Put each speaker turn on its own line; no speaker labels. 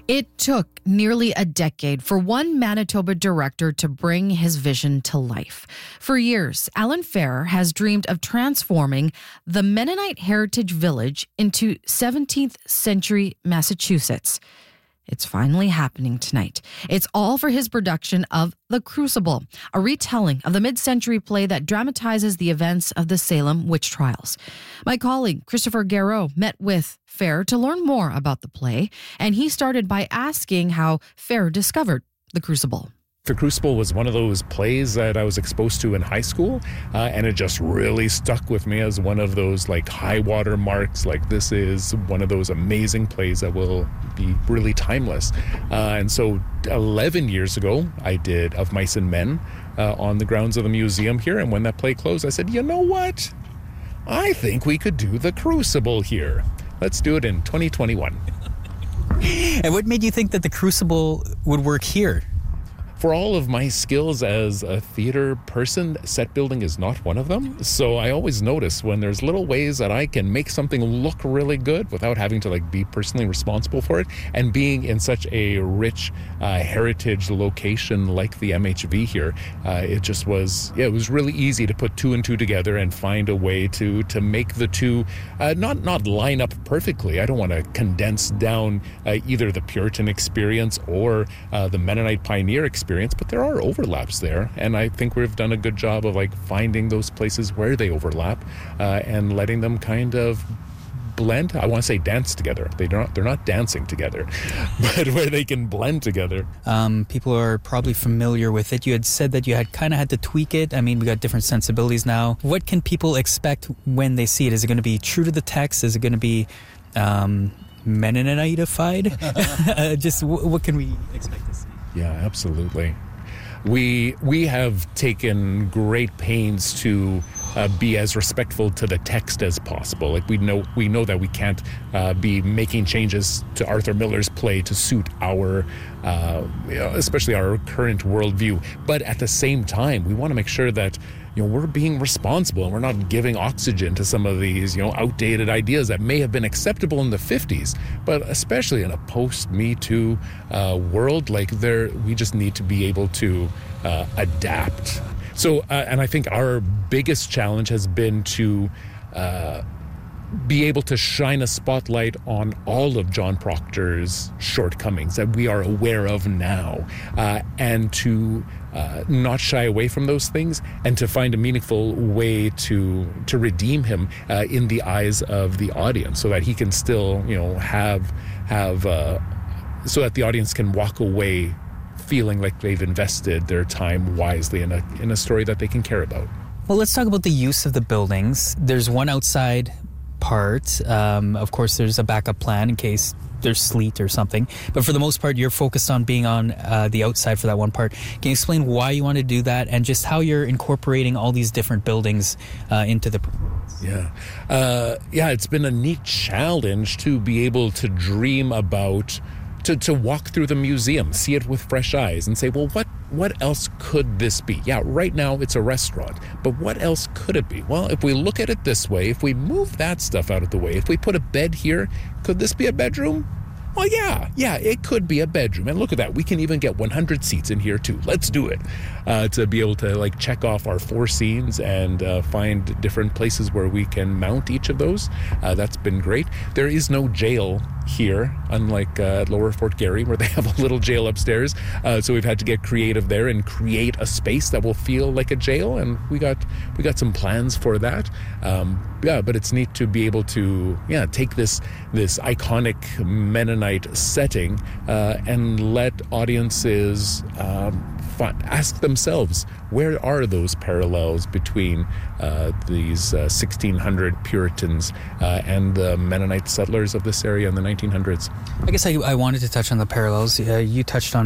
It took nearly a decade for one Manitoba director to bring his vision to life. For years, Alan Fair has dreamed of transforming the Mennonite Heritage Village into 17th century Massachusetts. It's finally happening tonight. It's all for his production of The Crucible, a retelling of the mid-century play that dramatizes the events of the Salem witch trials. My colleague, Christopher Garreau, met with Fair to learn more about the play, and he started by asking how Fair discovered The Crucible.
The Crucible was one of those plays that I was exposed to in high school, and it just really stuck with me as one of those like high water marks. Like, this is one of those amazing plays that will be really timeless. And so 11 years ago, I did Of Mice and Men on the grounds of the museum here. And when that play closed, I said, you know what? I think we could do The Crucible here. Let's do it in 2021.
And what made you think that The Crucible would work here?
For all of my skills as a theater person, set building is not one of them. So I always notice when there's little ways that I can make something look really good without having to be personally responsible for it. And being in such a rich heritage location like the MHV here, it was really easy to put two and two together and find a way to make the two not line up perfectly. I don't want to condense down either the Puritan experience or the Mennonite pioneer experience, but there are overlaps there, and I think we've done a good job of finding those places where they overlap and letting them kind of blend. I want to say dance together. They're not dancing together, but where they can blend together.
People are probably familiar with it. You had said that you had kind of had to tweak it. I mean, we got different sensibilities now. What can people expect when they see it? Is it going to be true to the text? Is it going to be Mennonitified? Just what can we expect to see?
Yeah, absolutely. We have taken great pains to be as respectful to the text as possible. We know that we can't be making changes to Arthur Miller's play to suit our, especially our current worldview. But at the same time, we want to make sure that we're being responsible and we're not giving oxygen to some of these, outdated ideas that may have been acceptable in the 50s, but especially in a post-Me Too world, we just need to be able to adapt. So, and I think our biggest challenge has been to be able to shine a spotlight on all of John Proctor's shortcomings that we are aware of now, and to not shy away from those things, and to find a meaningful way to redeem him in the eyes of the audience, so that he can still, have so that the audience can walk away feeling like they've invested their time wisely in a story that they can care about.
Well, let's talk about the use of the buildings. There's one outside part. Of course, there's a backup plan in case there's sleet or something. But for the most part, you're focused on being on the outside for that one part. Can you explain why you want to do that and just how you're incorporating all these different buildings into the performance?
Yeah, it's been a neat challenge to be able to dream about, to walk through the museum, see it with fresh eyes and say, well, what else could this be? Yeah, right now it's a restaurant, but what else could it be? Well, if we look at it this way, if we move that stuff out of the way, if we put a bed here, could this be a bedroom? Well, yeah, it could be a bedroom. And look at that. We can even get 100 seats in here, too. Let's do it. To be able to check off our 4 scenes and find different places where we can mount each of those. That's been great. There is no jail here, unlike at Lower Fort Garry, where they have a little jail upstairs. So we've had to get creative there and create a space that will feel like a jail. And we got some plans for that. But it's neat to be able to take this iconic Mennonite setting and let audiences ask themselves, where are those parallels between these 1600 Puritans and the Mennonite settlers of this area in the 1900s?
I guess I wanted to touch on the parallels. You touched on